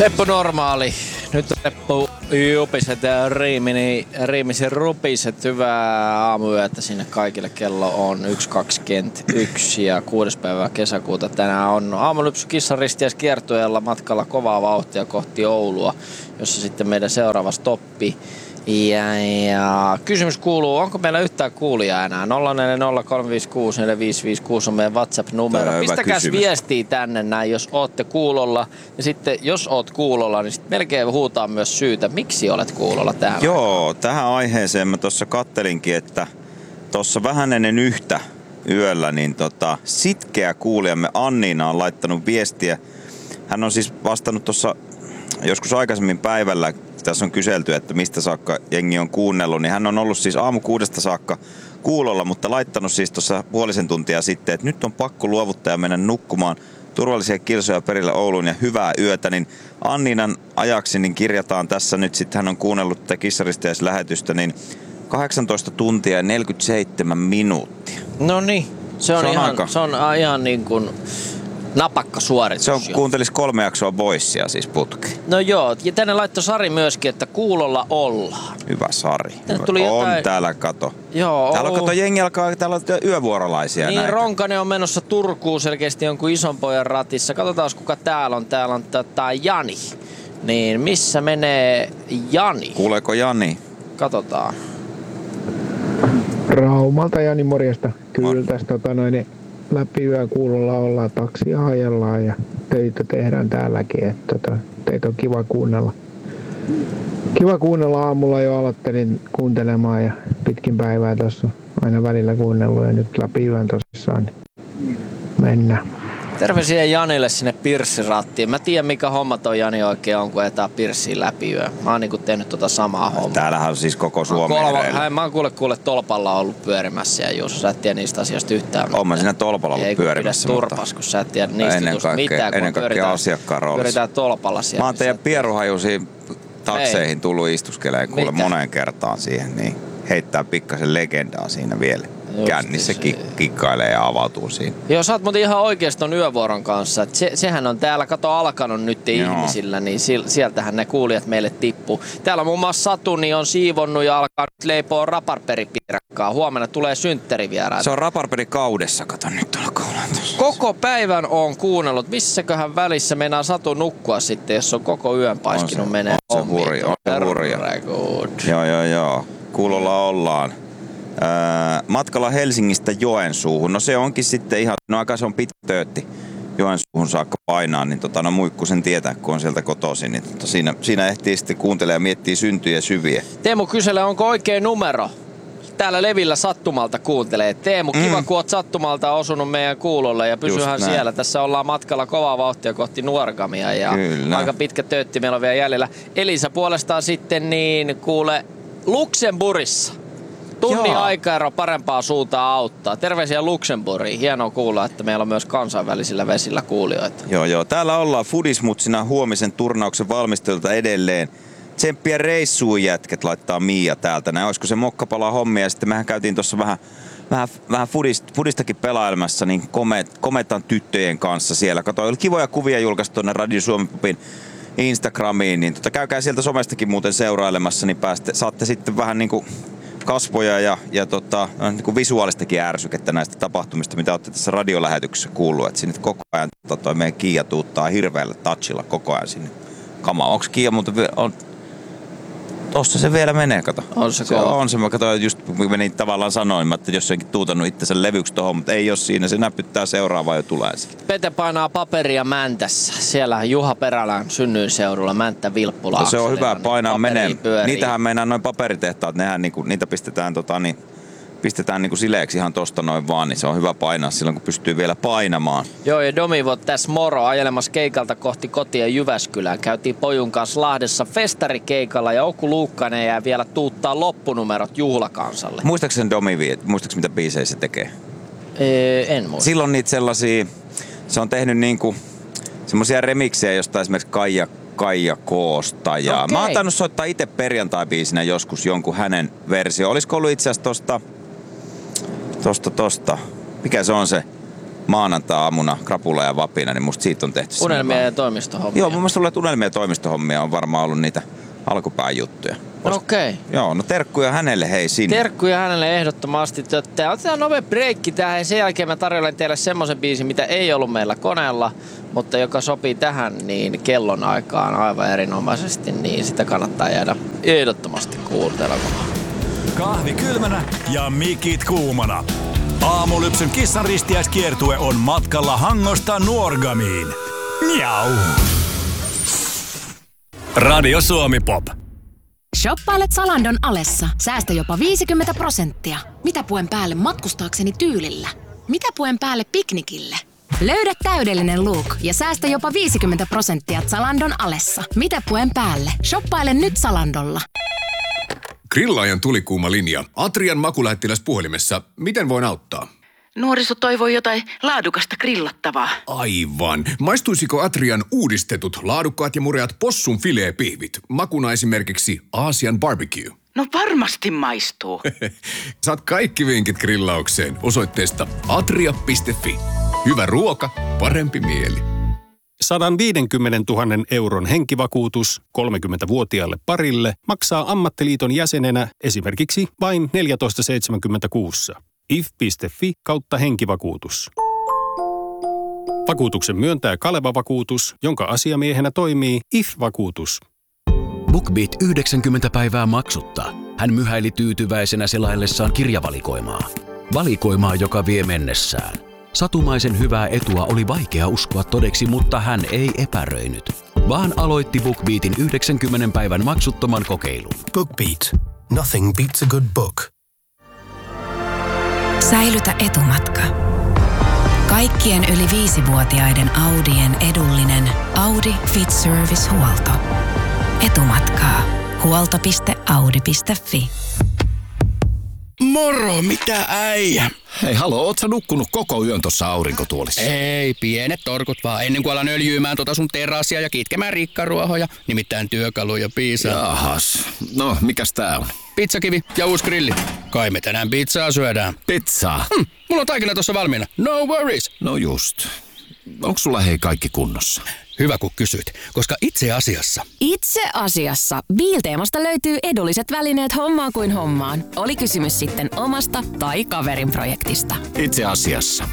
Leppo normaali. Nyt on Leppo jupiset ja riimisen rupiset. Hyvää aamuyötä sinne kaikille. Kello on 1.21 ja 6. päivä kesäkuuta. Tänään on Aamulypsy Kissaristiäis kiertueella matkalla kovaa vauhtia kohti Oulua, jossa sitten meidän seuraava stoppi. Ja kysymys kuuluu, onko meillä yhtään kuulijaa enää? 0403564556 on meidän WhatsApp-numero. Pistäkääs viestiä tänne näin, jos ootte kuulolla. Ja sitten, jos oot kuulolla, niin sitten melkein huutaa myös syytä, miksi olet kuulolla tähän. Joo, tähän aiheeseen mä tuossa kattelinkin, että tuossa vähän ennen yhtä yöllä, niin sitkeä kuulijamme Anniina on laittanut viestiä. Hän on siis vastannut tuossa joskus aikaisemmin päivällä. Tässä on kyselty, että mistä saakka jengi on kuunnellut, niin hän on ollut siis aamu 6 saakka kuulolla, mutta laittanut siis tuossa puolisen tuntia sitten, että nyt on pakko luovuttaa ja mennä nukkumaan. Turvallisia kilsoja perille Ouluun ja hyvää yötä, niin Anniinan ajaksi niin kirjataan tässä nyt, sitten hän on kuunnellut tätä Kissaristiäis-lähetystä, niin 18 tuntia ja 47 minuuttia. No niin, se on ihan niin kuin napakka suoritus. Se on, kuuntelis 3 jaksoa Voicea siis putki. No joo, ja tänne laittoi Sari myöskin, että kuulolla ollaan. Hyvä Sari. Tänne tuli jotain... On täällä kato. Joo. Täällä on kato, jengi alkaa, täällä on yövuorolaisia niin, näitä. Ronkanen on menossa Turkuun selkeästi jonkun ison pojan ratissa. Katsotaan kuka täällä on. Täällä on Jani. Niin, missä menee Jani? Kuuleeko Jani? Katsotaan. Raumalta Jani, morjesta. Kyllä tästä läpi yö kuulolla ollaan, taksia ajellaan ja töitä tehdään täälläkin. Että teitä on kiva kuunnella. Kiva kuunnella, aamulla jo aloittelin kuuntelemaan ja pitkin päivää tuossa aina välillä kuunnellut ja nyt läpi yön tosissaan niin mennään. Terveisiä Janille sinne pirssirattiin. Mä tiedän mikä homma toi Jani oikein on, kun etää pirssiin läpi yö. Mä oon niinku tehnyt samaa hommaa. Täällähän on siis koko Suomi hereillä. Mä oon kuule tolpalla ollut pyörimässä ja Juuso, sä et tiedä niistä asioista yhtään. Oon mä siinä tolpalla ollut pyörimässä. Ei turpas, kun sä et tiedä niistä jutusta mitään. Ennen kaikkea asiakkaan roolissa. Pyöritään tolpalla siellä. Mä oon teidän pieruhajuisiin takseihin tullut istuskeleen kuule moneen kertaan siihen, niin heittää pikkasen legendaa siinä vielä. Kännissä kikkailee ja avautuu siinä. Joo, sä oot muuten ihan oikeesti ton yövuoron kanssa. Et sehän on täällä alkanut nyt ihmisillä, niin sieltähän ne kuulijat meille tippuu. Täällä muun muassa Satu niin on siivonnut ja alkaa nyt leipoa raparperipiirakkaa. Huomenna tulee synttärivieraita. Se on raparperikaudessa, kato nyt alkaa olla tossa. Koko päivän on kuunnellut. Missäköhän välissä meinaa Satu nukkua sitten, jos on koko yön paiskinut menee hommiin. On se hurja. Joo. Kuulolla ollaan. Matkalla Helsingistä Joensuuhun. No se onkin sitten ihan, aika se on pitkä töötti Joensuuhun saakka painaa, niin muikkusen tietää, kun on sieltä kotoisin. Niin siinä ehtii sitten kuuntelemaan ja miettiä syntyjä syviä. Teemu kyselee, onko oikea numero? Täällä Levillä sattumalta kuuntelee. Teemu, kiva kun oot sattumalta osunut meidän kuulolle ja pysyhän siellä. Tässä ollaan matkalla kovaa vauhtia kohti Nuorgamia ja kyllä. Aika pitkä töötti meillä on vielä jäljellä. Elisa puolestaan sitten niin kuule Luxemburgissa. Tunnin aikaero parempaa suuntaan auttaa. Terveisiä Luxemburgiin. Hienoa kuulla, että meillä on myös kansainvälisillä vesillä kuulijoita. Joo. Täällä ollaan Fudismutsina huomisen turnauksen valmistelulta edelleen. Tsemppiä reissuun jätket, laittaa Miia täältä. Näin olisiko se mokkapala hommia. Ja sitten mehän käytiin tuossa vähän Fudistakin pelailemassa niin kometan tyttöjen kanssa siellä. Kato, oli kivoja kuvia julkaistu tuonne Radio Suomi-popin Instagramiin. Niin käykää sieltä somestakin muuten seurailemassa, niin saatte sitten vähän niinku kasvoja ja niin kuin visuaalistakin ärsykettä näistä tapahtumista, mitä olette tässä radiolähetyksessä kuullut. Että sinne koko ajan toi meidän Kiia tuuttaa hirveällä touchilla koko ajan sinne kamaa. Onko Kiia muuten on tossa se vielä menee, kato. On se mä katsoin just, kun menin tavallaan sanoin, että jos senkin tuutannut itsensä levyksi tohon, mutta ei ole siinä, se näpyttää seuraavaa jo tulee siitä. Pete painaa paperia Mäntässä. Siellä Juha Perälän synnyinseudulla Mänttä Vilppulaakselle. Se on hyvä painaa menee. Niitähän meinaa noin paperitehtaat, nehän niinku, niitä pistetään niinku sileeksi ihan tosta noin vaan, niin se on hyvä painaa silloin, kun pystyy vielä painamaan. Joo, ja Domivot tässä moro ajelemassa keikalta kohti kotia Jyväskylään. Käytiin pojun kanssa Lahdessa festarikeikalla ja Oku Luukkanen jää vielä tuuttaa loppunumerot juhlakansalle. Muistatko sen Domivi, mitä biisejä se tekee? En muista. Silloin niitä sellaisia, se on tehnyt niinku semmosia remiksejä jostain esimerkiksi Kaija Koosta. Ja mä oon tainnut soittaa itse perjantai-biisinä joskus jonkun hänen versio. Olisiko ollut itse asiassa tosta. Mikä se on se? maanantai-aamuna krapula ja vapina, niin musta siitä on tehty. Unelmia ja toimistohommia. Joo, mun mielestä luulen, että unelmia ja toimistohommia on varmaan ollut niitä alkupään juttuja. Okei. Joo, no terkkuja hänelle hei sinne. Terkkuja hänelle ehdottomasti. Otetaan nopea breikki tähän ja sen jälkeen mä tarjoilen teille semmoisen biisin, mitä ei ollut meillä koneella, mutta joka sopii tähän niin kellon aikaan aivan erinomaisesti, niin sitä kannattaa jäädä ehdottomasti kuuntelemaan. Kahvi kylmänä ja mikit kuumana. Aamulypsyn kissanristiäiskiertue on matkalla Hangosta Nuorgamiin. Miau. Radio Suomi Pop. Shoppailet Zalandon alessa. Säästä jopa 50%. Mitä puen päälle matkustaakseni tyylillä? Mitä puen päälle piknikille? Löydä täydellinen look ja säästä jopa 50% Zalandon alessa. Mitä puen päälle? Shoppaile nyt Zalandolla. Grillaajan tulikuuma linja. Atrian makulähettiläs puhelimessa. Miten voin auttaa? Nuoriso toivoo jotain laadukasta grillattavaa. Aivan. Maistuisiko Atrian uudistetut, laadukkaat ja mureat possun fileepihvit? Makuna esimerkiksi Aasian barbecue. No varmasti maistuu. Saat kaikki vinkit grillaukseen osoitteesta atria.fi. Hyvä ruoka, parempi mieli. 150 000 euron henkivakuutus 30-vuotiaalle parille maksaa ammattiliiton jäsenenä esimerkiksi vain 14,76. if.fi/henkivakuutus. Vakuutuksen myöntää Kaleva Vakuutus, jonka asiamiehenä toimii IF-vakuutus. BookBeat 90 päivää maksutta. Hän myhäili tyytyväisenä selaillessaan kirjavalikoimaa. Valikoimaa, joka vie mennessään. Satumaisen hyvää etua oli vaikea uskoa todeksi, mutta hän ei epäröinyt, vaan aloitti BookBeatin 90 päivän maksuttoman kokeilun. BookBeat. Nothing beats a good book. Säilytä etumatka. Kaikkien yli 5-vuotiaiden Audien edullinen Audi Fit Service-huolto. Etumatkaa. Huolto.audi.fi. Moro, mitä äijä? Hei, haloo, oot sä nukkunut koko yön tossa aurinkotuolissa? Ei, pienet torkut vaan, ennen kuin alan öljyymään sun terassia ja kitkemään rikkaruohoja, nimittäin työkaluja piisaa. Jahas, no mikäs tää on? Pizzakivi ja uusi grilli. Kai me tänään pizzaa syödään. Pizzaa? Mulla on taikina tossa valmiina, no worries. No just. Onko sulla hei kaikki kunnossa? Hyvä kun kysyt, koska itse asiassa Biilteemasta löytyy edulliset välineet hommaan kuin hommaan. Oli kysymys sitten omasta tai kaverin projektista. Itse asiassa.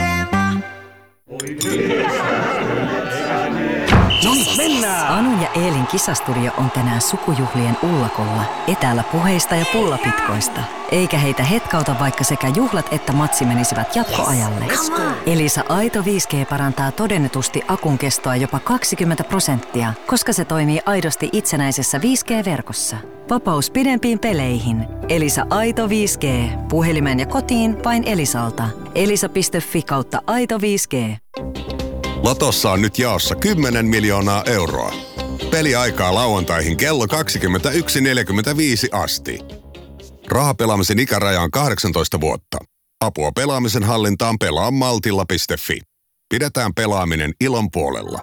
No niin, mennään! Anun ja Eelin kisastudio on tänään sukujuhlien ullakolla, etäällä puheista ja pullapitkoista. Eikä heitä hetkauta, vaikka sekä juhlat että matsi menisivät jatkoajalle. Elisa Aito 5G parantaa todennetusti akun kestoa jopa 20%, koska se toimii aidosti itsenäisessä 5G-verkossa. Vapaus pidempiin peleihin. Elisa Aito 5G. Puhelimeen ja kotiin vain Elisalta. elisa.fi/Aito 5G. Lotossa on nyt jaossa 10 miljoonaa euroa. Peliaikaa lauantaihin kello 21.45 asti. Rahapelaamisen ikäraja on 18 vuotta. Apua pelaamisen hallintaan pelaamaltilla.fi. Pidetään pelaaminen ilon puolella.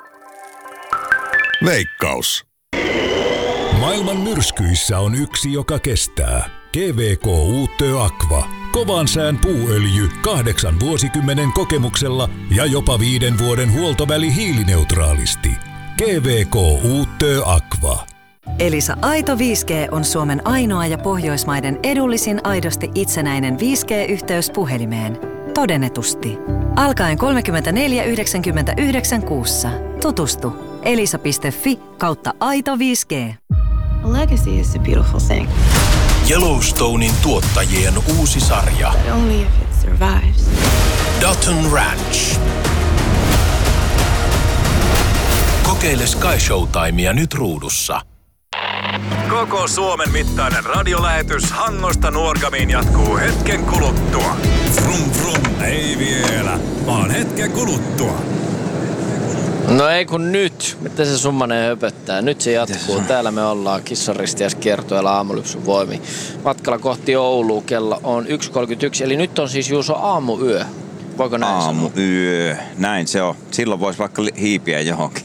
Veikkaus. Maailman myrskyissä on yksi, joka kestää. GVK Uutö Aqua. Kovan sään puuöljy 8 vuosikymmenen kokemuksella ja jopa 5 vuoden huoltoväli hiilineutraalisti. GVK Uutö Aqua. Elisa Aito 5G on Suomen ainoa ja Pohjoismaiden edullisin aidosti itsenäinen 5G-yhteys puhelimeen. Todennetusti. Alkaen 34,99 kuussa. Tutustu. elisa.fi/Aito 5G. Legacy is a beautiful thing. Yellowstonein tuottajien uusi sarja. But only if it survives. Dutton Ranch. Kokeile Sky Showtimea nyt ruudussa. Koko Suomen mittainen radiolähetys Hangosta Nuorgamiin jatkuu hetken kuluttua. Vrum vrum, ei vielä, vaan hetken kuluttua. No ei kun nyt. Mitä se summanen höpöttää? Nyt se jatkuu. Täällä me ollaan kissanristiäiskiertueella aamulypsyn voimi. Matkalla kohti Oulua kello on 1.31. Eli nyt on siis Juuso aamuyö. Voiko näin Aamuyö. Näin se on. Silloin voisi vaikka hiipiä johonkin.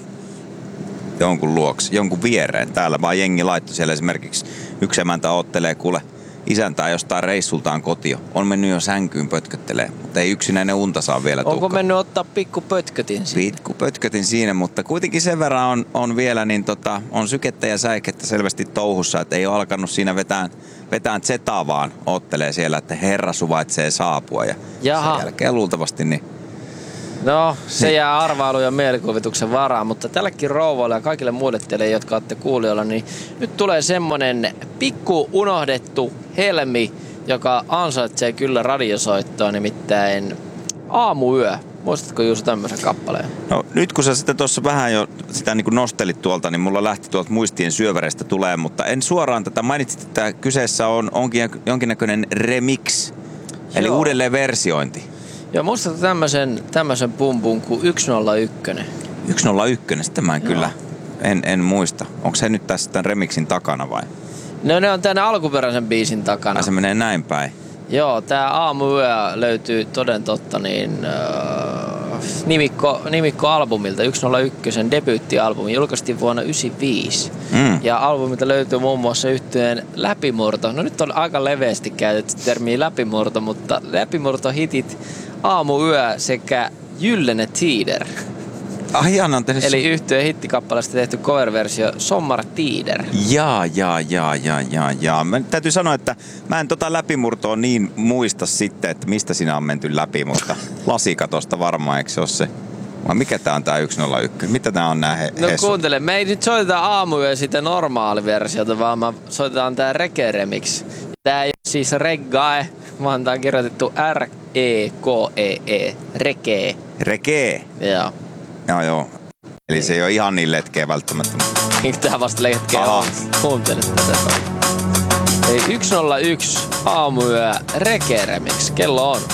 Jonkun luoksi, jonkun viereen. Täällä vaan jengi laittoi siellä esimerkiksi yksi emäntä ottelee kuule isäntää jostain reissultaan kotio. On mennyt jo sänkyyn pötköttelee, mutta ei yksinäinen unta saa vielä tukkaa. Onko mennyt ottaa pikkupötkötin siinä? Pikkupötkötin siinä, mutta kuitenkin sen verran on vielä niin on sykettä ja säikettä selvästi touhussa, että ei ole alkanut siinä vetään zetaa, vaan oottelee siellä, että Herra suvaitsee saapua ja sen jälkeen luultavasti niin. No, se jää arvailu ja mielikuvituksen varaan, mutta tälläkin rouvoilla ja kaikille muille teille, jotka olette kuulijoilla, niin nyt tulee semmonen pikku unohdettu helmi, joka ansaitsee kyllä radiosoittoa, nimittäin Aamuyö. Muistatko Juuso tämmöisen kappaleen? No nyt kun sä sitten tuossa vähän jo sitä niin kuin nostelit tuolta, niin mulla lähti tuolta muistien syövereistä tulee, mutta en suoraan tätä mainitsit, että kyseessä onkin jonkinnäköinen remix, eli uudelleen versiointi. Joo, muistatko tämmöisen pumpun kuin 101? 101, sitten mä kyllä en muista. Onko se nyt tässä tämän remixin takana vai? No ne on tämän alkuperäisen biisin takana. Se menee näin päin. Joo, tää Aamuyö löytyy toden totta nimikko-albumilta, 101 debyyttialbumi, julkaistiin vuonna 1995. Ja albumilta löytyy muun muassa yhtyeen Läpimurto. No nyt on aika leveästi käytetty termiä läpimurto, mutta läpimurtohitit Aamuyö sekä Gyllene Tider. Eli yhtyeen hittikappaleesta tehty cover-versio Sommartider. Jaa. Mä täytyy sanoa, että mä en läpimurtoa niin muista sitten, että mistä siinä on menty läpi, mutta lasikatosta varmaan, eikö se ole se? Vai mikä tää on tää 101? Mitä tää on nää No kuuntele, me ei nyt soiteta Aamuyö sitä normaaliversiota, vaan me soitetaan tää Reggae Remix. Tää ei ole siis reggae, vaan tää on kirjoitettu R-E-K-E-E. Reggae. Reggae? Joo. Eli se ei ole ihan niin letkeä välttämättä. Tää vasta letkeä on. Kuuntele tätä. Eli 101 Aamuyö Reggae Remix. Kello on